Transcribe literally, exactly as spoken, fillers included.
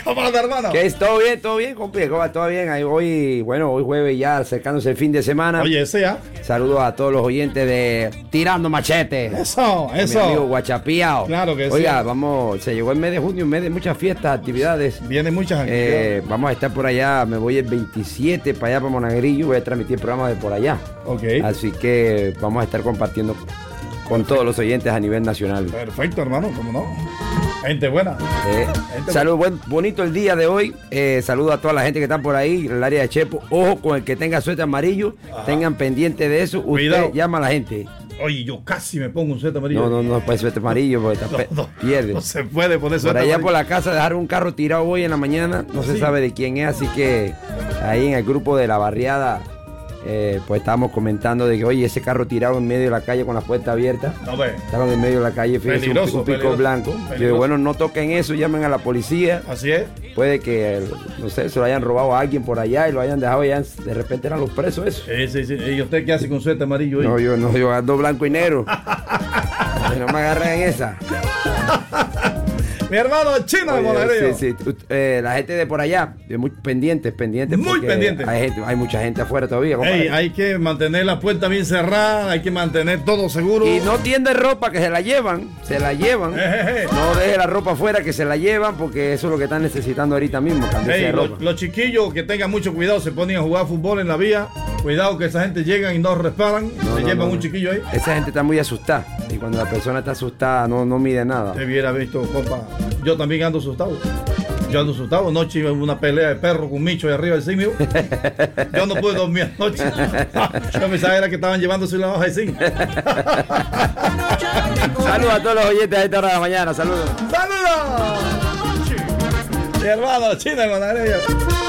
¿Cómo anda, hermano? ¿Qué es? ¿Todo bien? ¿Todo bien, compi? ¿Cómo va? ¿Todo bien? Ahí hoy, bueno, hoy jueves ya acercándose el fin de semana. Oye, ese ya. Saludos a todos los oyentes de Tirando Machete. Eso, eso. Mi amigo Guachapiao. Claro que sí. Oiga, vamos, se llegó el mes de junio, un mes de muchas fiestas, actividades. Vienen muchas actividades. Eh, vamos a estar por allá, me voy el veintisiete para allá, para Monagrillo, voy a transmitir programas de por allá. Ok. Así que vamos a estar compartiendo con todos los oyentes a nivel nacional. Perfecto, hermano, ¿cómo no? Gente buena. Eh, Gente salud, buen, bonito el día de hoy. Eh, saludo a toda la gente que está por ahí, en el área de Chepo. Ojo con el que tenga suéter amarillo. Ajá. Tengan pendiente de eso. Usted Cuidado. llama a la gente. Oye, yo casi me pongo un suéter amarillo. No, no, no puede suéter amarillo porque no, te no, pierde. No se puede poner suéter por allá amarillo. por la casa dejaron un carro tirado hoy en la mañana. No ¿Ah, se sí? sabe de quién es, así que ahí en el grupo de la barriada. Eh, pues estábamos comentando de que, oye, ese carro tirado en medio de la calle con la puerta abierta. No ve. Estaban en medio de la calle, fíjense, Peligroso, un, un pico peligroso, blanco. peligroso. Yo digo, bueno, no toquen eso, llamen a la policía. Así es. Puede que, no sé, se lo hayan robado a alguien por allá y lo hayan dejado allá, de repente eran los presos eso. Sí, sí, sí. ¿Y usted qué hace con suéter amarillo hoy? No, yo no, yo ando blanco y negro. No me agarren en esa. Mi hermano Chino de Monagrillo. Sí, sí. Eh, la gente de por allá, muy pendientes, pendientes. Muy pendientes. Hay, gente, hay mucha gente afuera todavía. Ey, hay que mantener la puerta bien cerrada, hay que mantener todo seguro. Y no tiende ropa que se la llevan, se la llevan. Ejeje. No deje la ropa afuera que se la llevan porque eso es lo que están necesitando ahorita mismo, cambiarse Ey, de ropa. los, los chiquillos que tengan mucho cuidado, se ponen a jugar fútbol en la vía. Cuidado que esa gente llega y no reparan. No, se no, llevan no. un chiquillo ahí. Esa gente está muy asustada. Y cuando la persona está asustada no, no mide nada. Te hubiera visto, compa. Yo también ando asustado. Yo ando asustado. Anoche iba una pelea de perro con Micho ahí arriba del simio. Yo no pude dormir anoche. Yo pensaba era que estaban llevándose la hoja de zinc. Saludos a todos los oyentes a esta hora de la mañana. Saludos. ¡Saludos! Mi hermano Chino de Monagrillo.